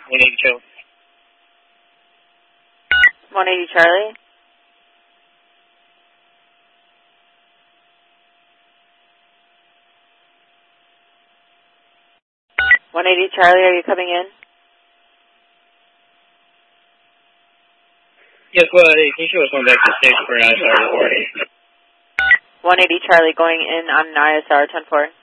180 Charlie. 180 Charlie. Charlie, are you coming in? Yes, well, can you show us going back to the station for an ISR report? 180 Charlie going in on an ISR 10-4.